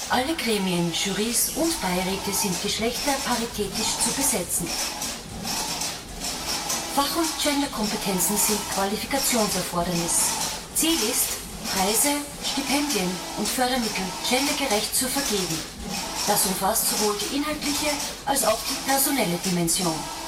Alle Gremien, Jurys und Beiräte sind geschlechterparitätisch zu besetzen. Fach- und Genderkompetenzen sind Qualifikationserfordernis. Ziel ist, Preise, Stipendien und Fördermittel gendergerecht zu vergeben. Das umfasst sowohl die inhaltliche als auch die personelle Dimension.